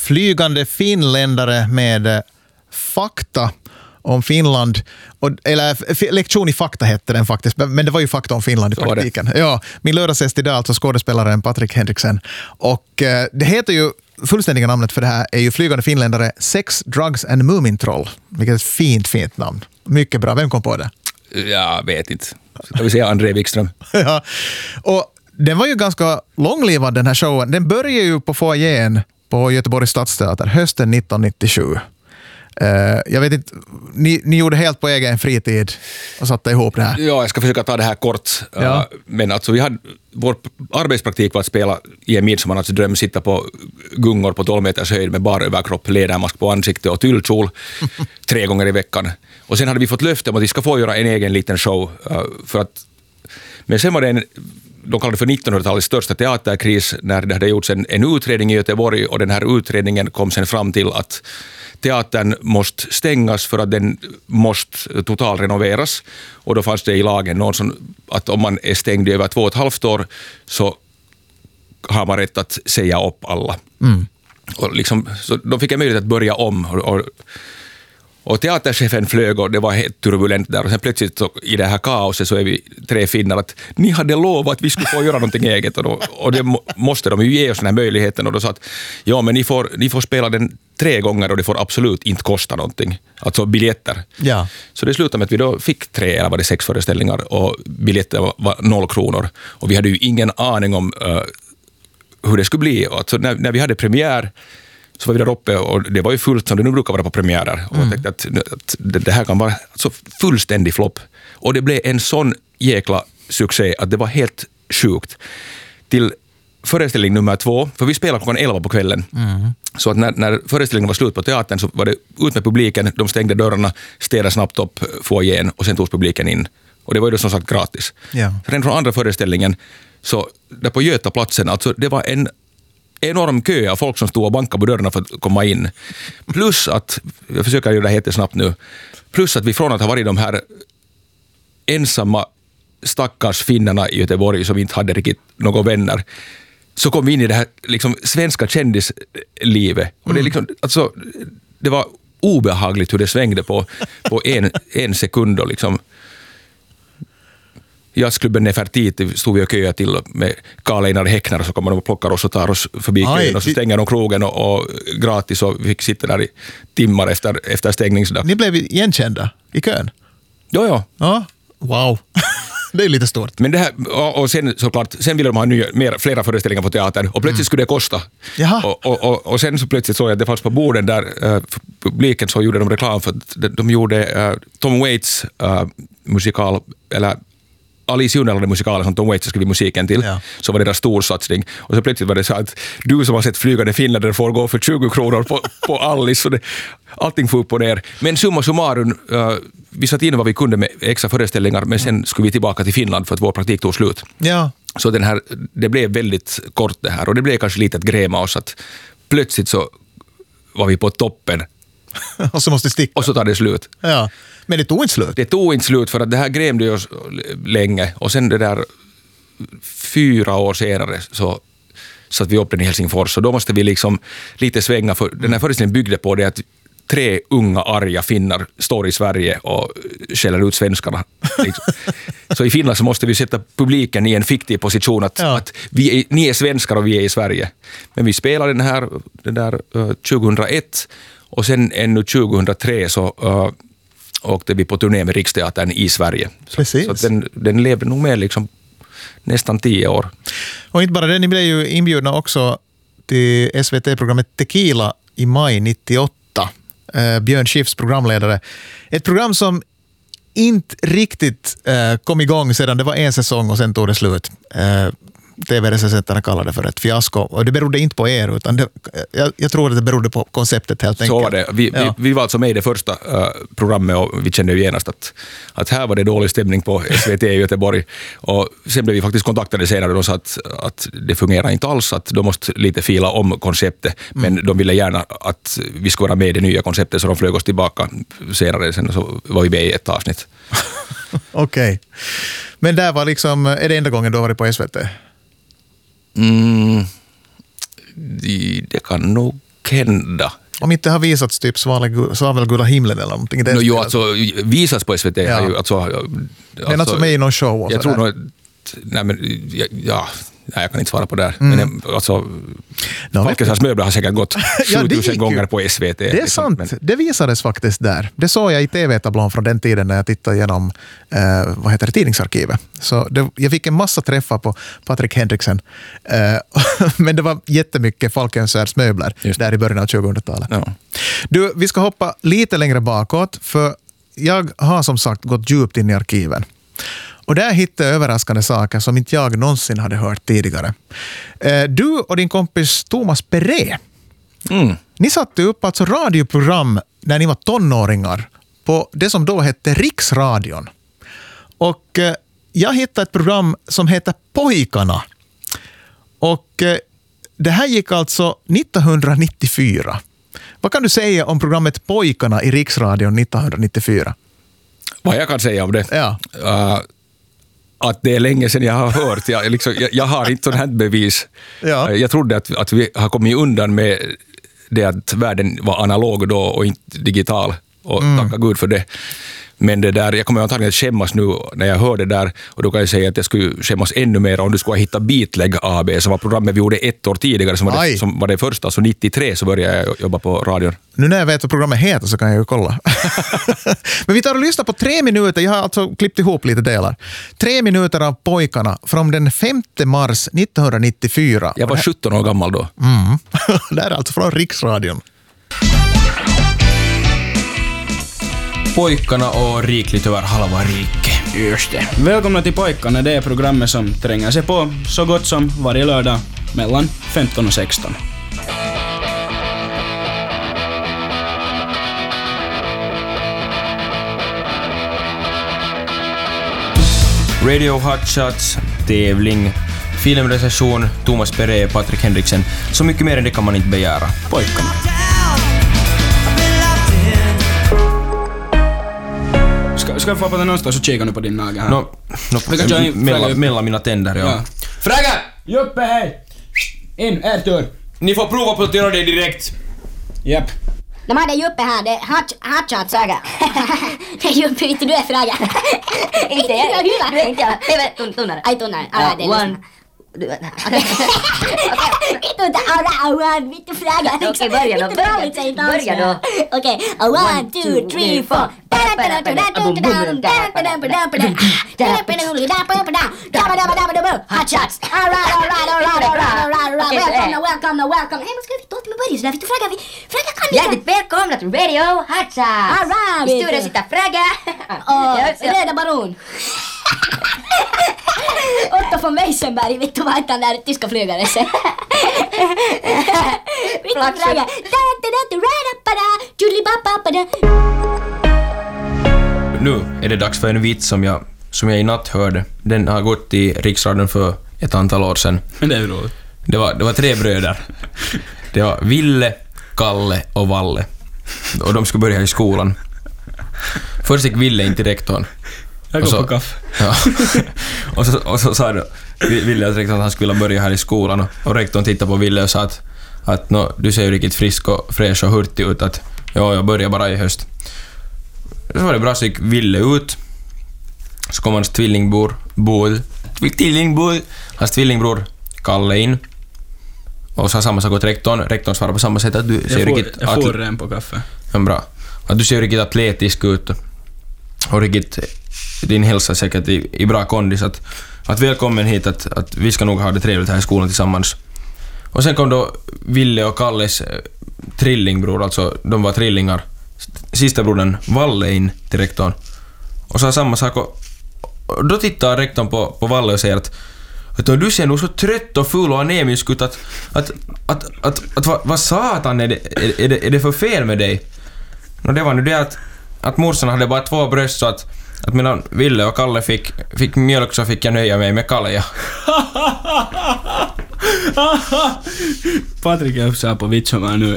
flygande finländare med fakta om Finland. Eller lektion i fakta hette den faktiskt, men det var ju fakta om Finland i praktiken. Ja, min lördagsgäst idag, alltså skådespelaren Patrik Henriksen. Och det heter ju, fullständiga namnet för det här är ju flygande finländare Sex, Drugs and Mumintroll. Vilket är ett fint namn. Mycket bra. Vem kom på det? Jag vet inte. Ska vi säga André Wikström. Ja, och den var ju ganska långlivad den här showen. Den började ju på foajén på Göteborgs stadsteater hösten 1997. Jag vet inte, ni gjorde helt på egen fritid och satte ihop det här. Ja, jag ska försöka ta det här kort. Ja. Men alltså vår arbetspraktik var att spela i en midsommarnatts dröm, sitta på gungor på 12 meters höjd med bara överkropp, lädermask på ansikte och tyllkjol 3 gånger i veckan. Och sen hade vi fått löfte om att vi ska få göra en egen liten show. Men sen var det de kallade det för 1900-talets största teaterkris när det hade gjorts en utredning i Göteborg, och den här utredningen kom sen fram till att teatern måste stängas för att den måste totalrenoveras, och då fanns det i lagen någon som att om man är stängd i över 2,5 år så har man rätt att säga upp alla. Och liksom, så de fick en möjlighet att börja om, och teaterchefen flög och det var helt turbulent där, och sen plötsligt så, i det här kaoset så är vi 3 finnar att ni hade lovat att vi skulle få göra någonting eget, och det måste de ju ge oss den här möjligheten, och då sa att ja, men ni får spela den 3 gånger och det får absolut inte kosta någonting, alltså biljetter. Ja. Så det slutade med att vi då fick 3 eller var det 6 föreställningar, och biljetter var 0 kronor, och vi hade ju ingen aning om hur det skulle bli. Alltså när vi hade premiär så var vi där uppe, och det var ju fullt som det nu brukar vara på premiärer. Och jag tänkte att det här kan vara så fullständig flopp. Och det blev en sån jäkla succé att det var helt sjukt. Till föreställning nummer 2, för vi spelade klockan 11 på kvällen. Så att när föreställningen var slut på teatern så var det ut med publiken, de stängde dörrarna, städade snabbt upp foajén och sen tog publiken in. Och det var ju då som sagt gratis. Ja. Redan från andra föreställningen, så där på Götaplatsen, alltså det var en enorm kö av folk som stod och bankade på dörrarna för att komma in. Plus att, jag försöker göra det jättesnabbt nu, plus att vi från att ha varit de här ensamma stackars finnarna i Göteborg som inte hade riktigt några vänner, så kom vi in i det här liksom svenska kändislivet. Och det, liksom, alltså, det var obehagligt hur det svängde på en sekund. Och liksom, jazzklubben Nefertiti stod vi och köade till med Karl-Einar Häckner, så kommer de och plockar oss och tar oss förbi kön, och så stänger de krogen och gratis, och vi fick sitta där i timmar efter stängningsdag. Ni blev igenkända i kön? Ja. Wow. Det är lite stort. Men det här, och sen såklart, sen ville de ha flera föreställningar på teatern, och plötsligt skulle det kosta. Och sen så plötsligt såg jag att det fanns på borden där publiken, så gjorde de reklam för att de gjorde Tom Waits musikal, eller Alice i Underlandet musikalen som Tom Waits skrev musiken till, så var det deras storsatsning. Och så plötsligt var det så att du som har sett flygande finländare får gå för 20 kronor på Alice, så allting får upp och ner. Men summa summarum, vi satt in vad vi kunde med extra föreställningar, men sen skulle vi tillbaka till Finland för att vår praktik tog slut. Ja. Så det blev väldigt kort det här, och det blev kanske lite att gräma oss att plötsligt så var vi på toppen. Och så måste sticka. Och så tar det slut. Ja. Men det tog inte slut? Det tog inte slut, för att det här grämde oss länge. Och sen det där 4 år senare så satt vi upp den i Helsingfors. Och då måste vi liksom lite svänga, för den här föreställningen byggde på det att 3 unga arga finnar står i Sverige och skäller ut svenskarna. Så i Finland så måste vi sätta publiken i en fiktiv position att ni är svenskar och vi är i Sverige. Men vi spelade den där 2001, och sen ännu 2003 så åkte vi på turné med Riksteatern i Sverige. Så den levde nog med liksom nästan 10 år. Och inte bara det, ni blev ju inbjudna också till SVT-programmet Tequila i maj 98. Björn Skifs programledare. Ett program som inte riktigt kom igång sedan det var en säsong och sen tog det slut. TV-recensenterna kallade det för ett fiasko. Och det berodde inte på er, utan jag tror att det berodde på konceptet helt enkelt. Så var det. Vi var alltså med i det första programmet, och vi kände ju genast att här var det dålig stämning på SVT i Göteborg. Och sen blev vi faktiskt kontaktade senare och sa att det fungerar inte alls, att de måste lite fila om konceptet. Men de ville gärna att vi skulle vara med i det nya konceptet, så de flög oss tillbaka senare. Sen så var vi med i ett avsnitt. Okej. Men där var liksom, är det enda gången du har varit på SVT? Det kan nog hända? Om inte har visats typ Svavelgula himlen eller någonting. Jo, alltså visats på SVT. Ja. Har ju, men alltså med i någon show och jag tror nog... Nej, jag kan inte svara på det där. Men alltså, Folkesans möbler har säkert gått 7000 gånger på SVT. Det är sant. Men... Det visades faktiskt där. Det såg jag i TV-tablån från den tiden när jag tittade igenom tidningsarkivet. Så jag fick en massa träffar på Patrik Henriksen. Men det var jättemycket Folkensvärds möbler där i början av 2000-talet. Ja. Du, vi ska hoppa lite längre bakåt, för jag har som sagt gått djupt in i arkiven. Och där hittade jag överraskande saker som inte jag någonsin hade hört tidigare. Du och din kompis Thomas Peré, ni satte upp alltså radioprogram när ni var tonåringar på det som då hette Riksradion. Och jag hittade ett program som heter Pojkarna. Och det här gick alltså 1994. Vad kan du säga om programmet Pojkarna i Riksradion 1994? Vad jag kan säga om det? Ja. Att det är länge sedan jag har hört. Jag har inte sådant här bevis. Ja. Jag trodde att vi har kommit undan med det att världen var analog då och inte digital. Och tacka Gud för det. Men det där, jag kommer antagligen att skämmas nu när jag hör det där, och då kan jag säga att jag skulle skämmas ännu mer om du skulle ha hittat Beatleg AB, som var programmet vi gjorde 1 år tidigare, som var det första, så 93 så började jag jobba på radion. Nu när jag vet vad programmet heter så kan jag ju kolla. Men vi tar och lyssnar på 3 minuter, jag har alltså klippt ihop lite delar. 3 minuter av Pojkarna från den 5 mars 1994. Jag var 17 år gammal då. Det är alltså från Riksradion. Pojkarna och rikligt över halva rike. Just det. Välkomna till Pojkarna, det är programmet som tränger sig på så gott som varje lördag mellan 15 och 16. Radio Hot Shots, tävling, filmrecension, Thomas Peré, Patrik Henriksen. Så mycket mer än det kan man inte begära. Pojkarna. Ska jag få på den någonstans och kika nu på din nagel här? Mellan mina tänder, ja. Fråga! Juppe, hej! In, tur. Ni får prova på att göra det direkt. Japp. De hade Juppe här, det är hotshot saga. Det är Juppe, inte du är fråga. Inte jag. Du är inte jag. Det är tunnare. Aj, tunnare. One. Vitt fråga. Okej, börja då. Okej, 1, 2, 3, 4. Hot shots. All right. Welcome. Hej, man ska vi låta mig börja så där. Vitt fråga kan ni. Hjärtligt välkomna till Radio Hot Shots. All right. I studion sitter Fråga. Röda baron. Otto von Weissenberg, vet du vad heter den där tyska flygare? Nu är det dags för en vits som jag i natt hörde. Den har gått i Riksradion för ett antal år sedan. Men det är roligt. Det var 3 bröder. Det var Ville, Kalle och Valle. Och de skulle börja i skolan. Först gick Ville in till rektorn. Jag går på kaffe. Ja. och så sa Ville att rektorn att han skulle börja här i skolan, och rektorn tittade på Ville och sa att du ser ju riktigt frisk och fräsch och hurtig ut, att jag börjar bara i höst. Så var det bra, så gick Ville ut. Så kom hans tvillingbror Kalle in och sa samma sak åt rektorn. Rektorn svarade på samma sätt att du ser riktigt... Jag får en på kaffe. Ja, bra. Att du ser riktigt atletisk ut och riktigt... Din hälsa är säkert i bra kondis, att välkommen hit, att vi ska nog ha det trevligt här i skolan tillsammans. Och sen kom då Ville och Kalles trillingbror, alltså de var trillingar. Sista brodern Valle in till rektorn och sa samma sak, och då tittar rektorn på Valle och säger att du ser nog så trött och full och anemisk ut, att vad satan är det för fel med dig? Och det var nu det att morsan hade bara 2 bröst, så att medan Ville och Kalle fick mjölk så fick jag nöja mig med Kalle. Patrik är så på vitsommar nu.